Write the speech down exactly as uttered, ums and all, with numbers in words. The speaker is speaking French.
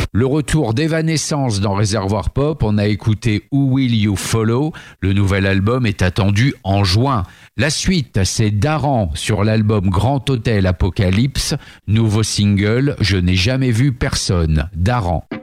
Le retour d'Evanescence dans Réservoir Pop, on a écouté Who Will You Follow. Le nouvel album est attendu en juin. La suite, c'est Daran sur l'album Grand Hôtel Apocalypse. Nouveau single, Je n'ai jamais vu personne. Daran.